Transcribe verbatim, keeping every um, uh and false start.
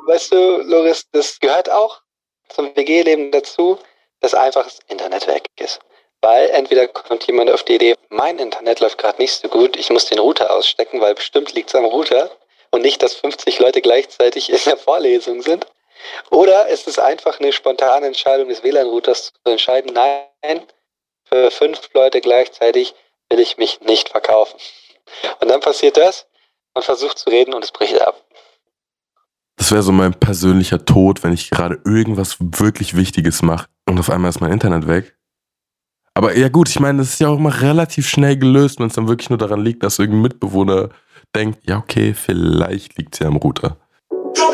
weißt du, Loris, das gehört auch zum W G-Leben dazu, dass einfach das Internet weg ist. Weil entweder kommt jemand auf die Idee, mein Internet läuft gerade nicht so gut, ich muss den Router ausstecken, weil bestimmt liegt es am Router und nicht, dass fünfzig Leute gleichzeitig in der Vorlesung sind. Oder ist es einfach eine spontane Entscheidung des W L A N-Routers zu entscheiden, nein, für fünf Leute gleichzeitig will ich mich nicht verkaufen. Und dann passiert das, man versucht zu reden und es bricht ab. Das wäre so mein persönlicher Tod, wenn ich gerade irgendwas wirklich Wichtiges mache und auf einmal ist mein Internet weg. Aber ja gut, ich meine, das ist ja auch immer relativ schnell gelöst, wenn es dann wirklich nur daran liegt, dass irgendein Mitbewohner denkt, ja okay, vielleicht liegt es ja am Router.